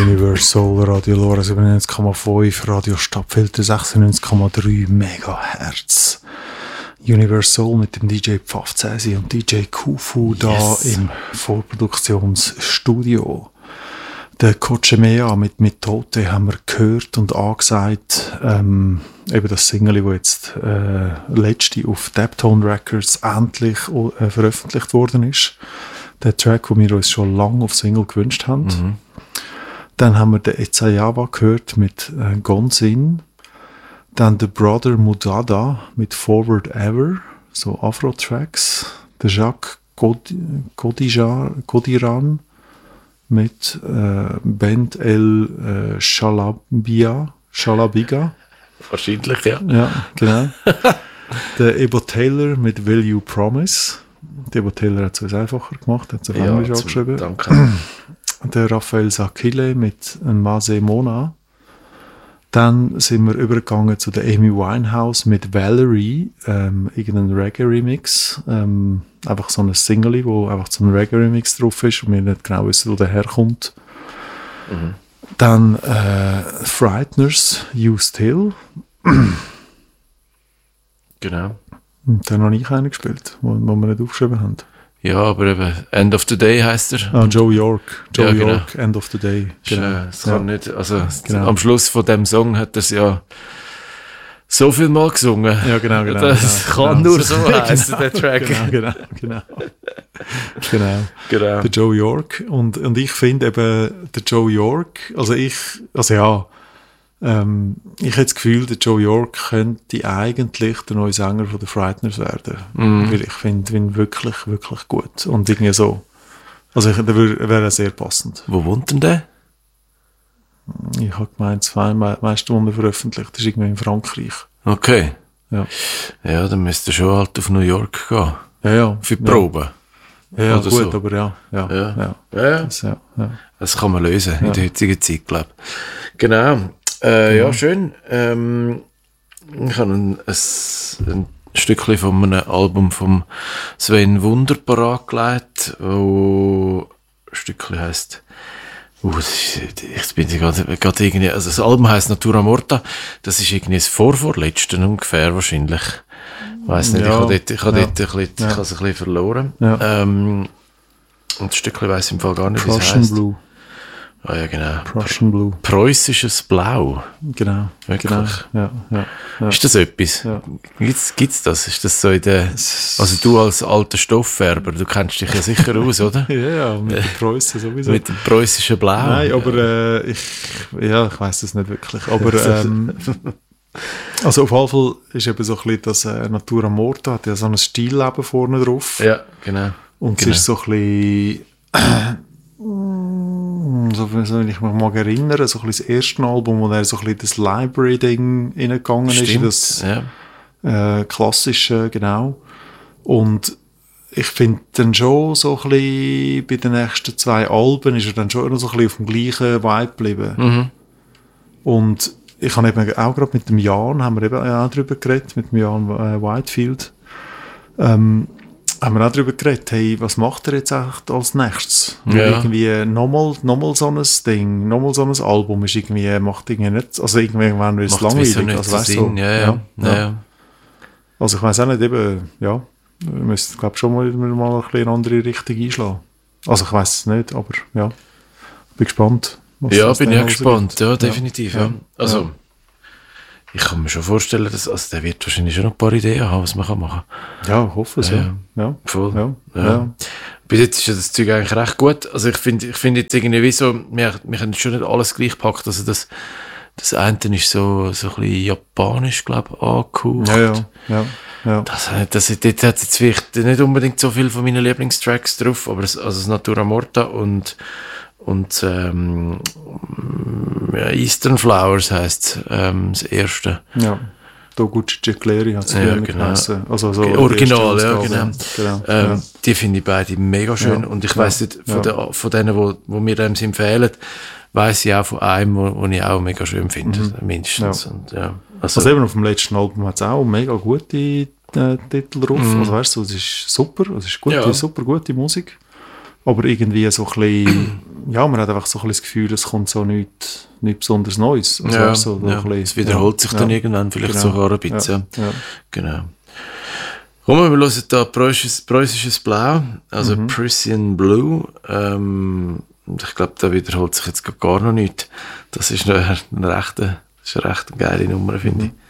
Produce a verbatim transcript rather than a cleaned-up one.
Universal, Radio Lora siebenundneunzig Komma fünf, Radio Stadtfilter sechsundneunzig Komma drei Megahertz. Universal mit dem D J Pfaffzäsi und D J Kufu da yes. im Vorproduktionsstudio. Der Kochemea mit Methode haben wir gehört und angesagt. Ähm, eben das Single, das jetzt äh, letzte auf Daptone Records endlich äh, veröffentlicht worden ist. Der Track, den wir uns schon lange auf Single gewünscht haben. Mhm. Dann haben wir den Etsayawa gehört mit äh, Gonzin. Dann der Brother Mudada mit Forward Ever, so Afro-Tracks. Der Jacques God- Godijar- Godiran mit äh, Band El äh, Shalabia, Shalabiga. Wahrscheinlich, ja. Ja, genau. Der Ebo Taylor mit Will You Promise. Der Ebo Taylor hat es uns einfacher gemacht, hat es auf Englisch ja, angeschrieben. Danke. Der Raphael Sakile mit Mase Mona. Dann sind wir übergegangen zu der Amy Winehouse mit Valerie, ähm, irgendein Reggae-Remix. Ähm, einfach so ein Single, wo einfach so ein Reggae-Remix drauf ist und wir nicht genau wissen, wo der herkommt. Mhm. Dann äh, Frighteners, You Still. Genau. Und dann noch nicht einen gespielt, wo, wo wir nicht aufgeschrieben haben. Ja, aber eben End of the Day heisst er. Ah, Joe York. Joe ja, genau. York, End of the Day. Genau. Das kann ja. nicht, also genau. Am Schluss von dem Song hat er es ja so viel Mal gesungen. Ja, genau, genau. Das genau, kann genau. nur so heißen, der Track. Genau, genau, genau. genau. genau. Der Joe York. Und, und ich finde eben, der Joe York, also ich, also ja, ähm, ich habe das Gefühl, der Joe York könnte eigentlich der neue Sänger von den Frighteners werden. Mm. Weil ich finde ihn wirklich, wirklich gut. Und irgendwie so. Also ich, der wäre sehr passend. Wo wohnt denn der? Ich habe gemeint, zwei me- meiste Wunder veröffentlicht. Das ist irgendwie in Frankreich. Okay. Ja. Ja, dann müsste er schon halt auf New York gehen. Ja, ja. Für die Probe. Ja, ja gut, so. aber ja. Ja, ja. ja. ja. Das, ja, ja. das kann man lösen ja. in der heutigen Zeit, glaube ich. Genau. Äh, ja. ja, schön. Ähm, ich habe ein, ein, ein Stückchen von einem Album von Sven Wunder parat gelegt, wo ein Stückchen heisst, uh, ich bin gerade irgendwie, also das Album heisst Natura Morta, das ist irgendwie das Vorvorletzte ungefähr wahrscheinlich. Ich weiss nicht, ja. ich habe dort, ich habe ja. dort ein bisschen, ja. ich habe es ein bisschen verloren. Ja. Ähm, und das Stückchen weiss ich im Fall gar nicht, wie es Prussian heisst. Blue. Ah ja, genau. Prussian Blue. Preußisches Blau. Genau. Wirklich? Genau. Ja, ja, ja. Ist das etwas? Ja. Gibt's, gibt's das? Ist das so in der, also du als alter Stofffärber, du kennst dich ja sicher aus, oder? ja, ja, mit den Preußen sowieso. Mit dem preußischen Blau. Nein, aber äh, ich, ja, ich weiss das nicht wirklich. Aber, ähm, also auf jeden Fall ist eben so ein bisschen das äh, Natura Morta, hat ja so ein Stilleben vorne drauf. Ja, genau. Und genau. es ist so ein bisschen, äh, so, so wenn ich mich mag erinnern, so ein bisschen das erste Album, wo er so ein bisschen das Library-Ding reingegangen ist, in das ja. äh, klassische, genau. Und ich finde dann schon so ein bisschen, bei den nächsten zwei Alben ist er dann schon noch so ein bisschen auf dem gleichen Vibe geblieben. Mhm. Und ich habe eben auch gerade mit dem Jan, haben wir eben auch darüber geredet, mit dem Jan äh, Whitefield, ähm, haben wir auch darüber geredet, hey, was macht er jetzt eigentlich als nächstes? Ja. Irgendwie nochmal, nochmal so ein Ding, nochmal so ein Album ist irgendwie, macht irgendwie nicht, also irgendwann ist es langweilig. Nicht also, so weißt, Sinn, so, ja, ja. Ja, ja. Also ich weiss auch nicht, eben, ja, wir müssen, glaube schon mal, mal ein bisschen in eine andere Richtung einschlagen. Also ich weiss es nicht, aber ja, bin gespannt. Ja, bin ich auch gespannt, ja, definitiv. Ja. Ja. Also, ja. ich kann mir schon vorstellen, dass, also der wird wahrscheinlich schon noch ein paar Ideen haben, was man kann machen kann. Ja, ich hoffe es, ja. ja. ja. Voll. Ja. Ja. Ja. Bis jetzt ist ja das Zeug eigentlich recht gut. Also ich finde ich finde jetzt irgendwie so, wir, wir können schon nicht alles gleich packen. Also das, das eine ist so, so ein bisschen japanisch, glaube ich, angehaucht. Ja, ja, ja. Ja. Das, das, dort hat jetzt vielleicht nicht unbedingt so viel von meinen Lieblingstracks drauf, aber das, also das Natura Morta und und ähm, ja, Eastern Flowers heisst ähm, das erste. Ja, Toguchi Jekleri hat es ja, genau. geheißen. Also so Original, ja, genau. genau. Ähm, ja. Die finde ich beide mega schön. Ja. Und ich weiss nicht, von, ja. der, von denen, wo, wo mir dem empfehlen, weiss ich auch von einem, wo, wo ich auch mega schön finde, mhm. mindestens. Ja. Und, ja, also, also eben auf dem letzten Album hat es auch mega gute äh, Titel drauf. Mhm. Also weißt du, es ist super, es ist gute, ja. super gute Musik. aber irgendwie so ein bisschen, ja, man hat einfach so ein bisschen das Gefühl, es kommt so nichts nicht besonders Neues. Also ja, so ja. Bisschen, es wiederholt ja, sich dann ja, irgendwann vielleicht genau, sogar ein bisschen. Ja, ja. Genau. Kommen wir, wir hören da preußisches, preußisches Blau, also Mhm. Prussian Blue. Ähm, ich glaube, da wiederholt sich jetzt gar noch nicht. Das ist eine, eine recht, das ist eine recht geile Nummer, finde ich.